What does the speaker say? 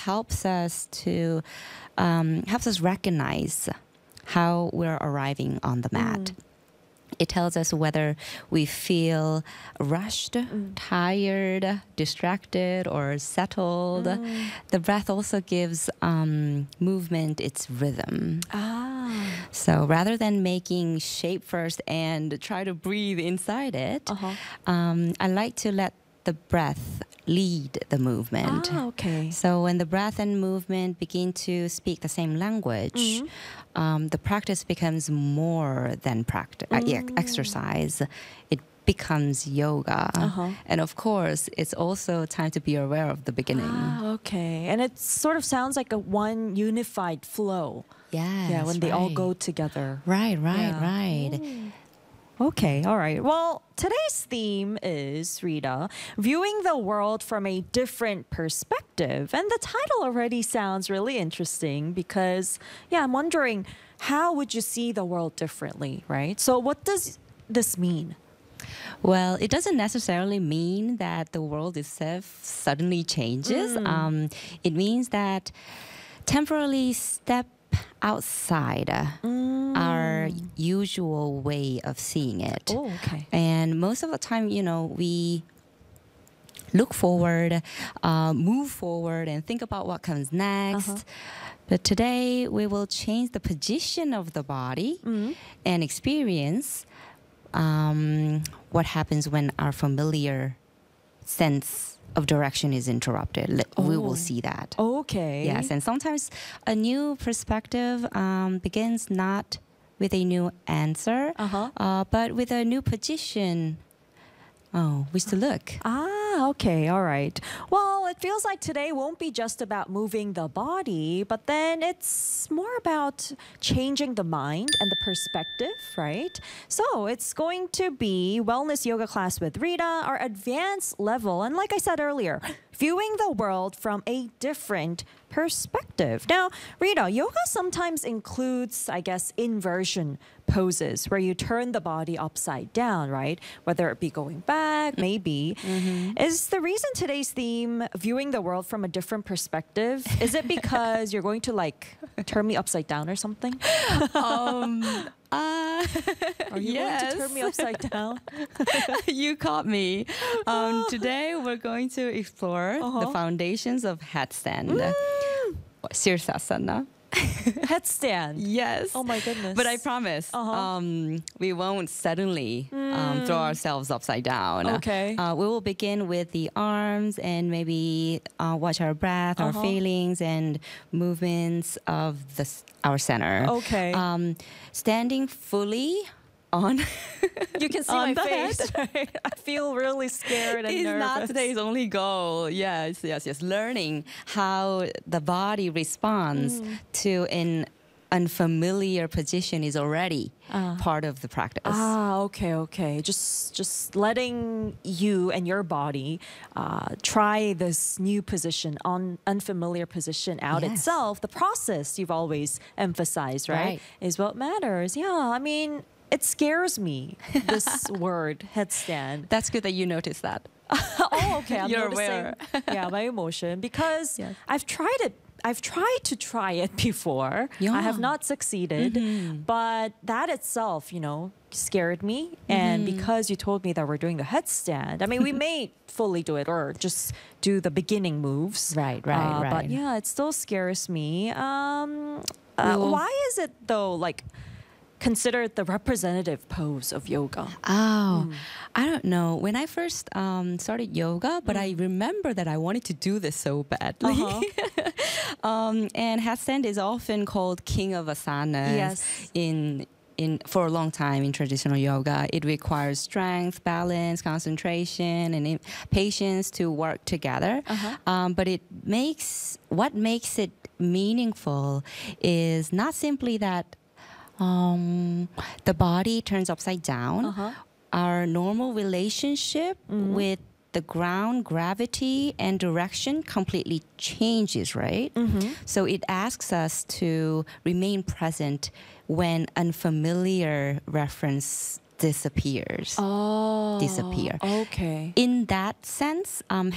helps us to helps us recognize how we're arriving on the mat. It tells us whether we feel rushed, tired, distracted, or settled. The breath also gives movement its rhythm. So rather than making shape first and try to breathe inside it, I like to let the breath lead the movement. Okay. So when the breath and movement begin to speak the same language, the practice becomes more than exercise. It becomes yoga. And of course, it's also time to be aware of the beginning. Okay. And it sort of sounds like a one unified flow. Yes, Yeah, when they all right. go together. Right. Yeah. Okay, all right. Well, today's theme is, Rita, viewing the world from a different perspective. And the title already sounds really interesting because, I'm wondering, how would you see the world differently, right? So what does this mean? Well, it doesn't necessarily mean that the world itself suddenly changes. It means that temporarily step outside our usual way of seeing it. Oh, okay. And most of the time, we look forward, move forward, and think about what comes next. But today, we will change the position of the body and experience what happens when our familiar sense of direction is interrupted. We will see that. Okay. Yes, and sometimes a new perspective begins not with a new answer, but with a new position. Which to look. Okay, all right. Well, it feels like today won't be just about moving the body, but then it's more about changing the mind and the perspective, right? So it's going to be Wellness Yoga Class with Rita, our advanced level. And like I said earlier, viewing the world from a different perspective. Now, Rita, yoga sometimes includes, I guess, inversion poses where you turn the body upside down, right? Whether it be going back, maybe. Is the reason today's theme viewing the world from a different perspective? Is it because you're going to turn me upside down or something? Are you going to turn me upside down? You caught me. Today we're going to explore the foundations of headstand, Sirsasana. Headstand. Yes. Oh my goodness. But I promise, we won't suddenly throw ourselves upside down. Okay. We will begin with the arms and maybe watch our breath, our feelings, and movements of our center. Okay. Standing fully on. You can see my face, right? I feel really scared and nervous. It's not today's only goal. Yes. Learning how the body responds to an unfamiliar position is already part of the practice. Okay. Just letting you and your body try this new position, unfamiliar position out itself. The process you've always emphasized, right? Is what matters. Yeah, I mean, it scares me, this word, headstand. That's good that you noticed that. Okay. I'm You're noticing, aware. my emotion because I've tried to try it before. Yeah. I have not succeeded, but that itself, scared me. And because you told me that we're doing the headstand, I mean, we may fully do it or just do the beginning moves. Right. But yeah, it still scares me. Why is it though, considered the representative pose of yoga? I don't know. When I first started yoga, but I remember that I wanted to do this so badly. And headstand is often called king of asanas. Yes. For a long time in traditional yoga. It requires strength, balance, concentration, and patience to work together. But what makes it meaningful is not simply that the body turns upside down. Our normal relationship with the ground, gravity, and direction completely changes, right? So it asks us to remain present when unfamiliar reference disappear. Okay. In that sense,